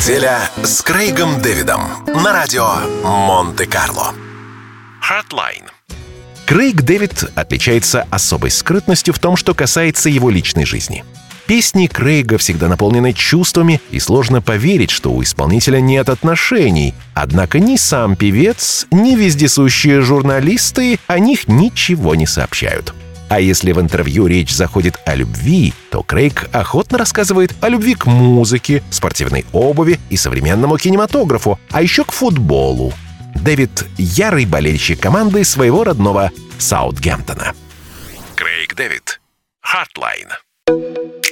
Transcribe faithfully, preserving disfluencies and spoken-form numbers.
Неделя с Крэйгом Дэвидом на радио Монте-Карло. Hardline. Крэйг Дэвид отличается особой скрытностью в том, что касается его личной жизни. Песни Крэйга всегда наполнены чувствами, и сложно поверить, что у исполнителя нет отношений. Однако ни сам певец, ни вездесущие журналисты о них ничего не сообщают. А если в интервью речь заходит о любви, то Крэйг охотно рассказывает о любви к музыке, спортивной обуви и современному кинематографу, а еще к футболу. Дэвид — ярый болельщик команды своего родного Саутгемптона. Крэйг Дэвид. Hardline.